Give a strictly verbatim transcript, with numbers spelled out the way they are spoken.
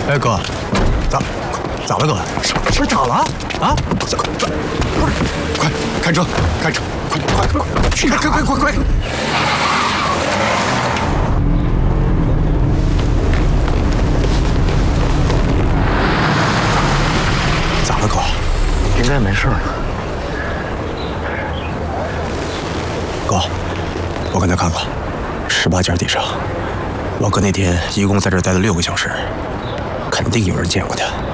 哎，哥，咋咋了，哥？不是咋了？啊？咋？咋？不是，快开车，开车，快快快，去，快快快快！咋了，哥？ 应该没事了。 哥，我刚才看了，十八间地上，我哥那天一共在这儿待了六个小时，肯定有人见过他。